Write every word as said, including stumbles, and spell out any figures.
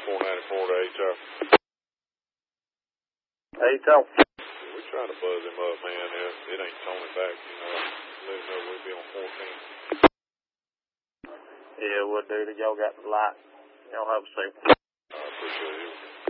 four ninety-four to H R. H R. We're trying to buzz him up, man. It, it ain't Tony back, you know. Let him know we'll be on fourteen. Yeah, well, dude, y'all got the light. Y'all have a safe. I appreciate it.